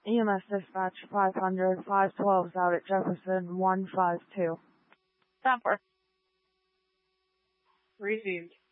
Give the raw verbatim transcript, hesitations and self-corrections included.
E M S dispatch five hundred, five twelve is out at Jefferson one five two. Stop work. Received.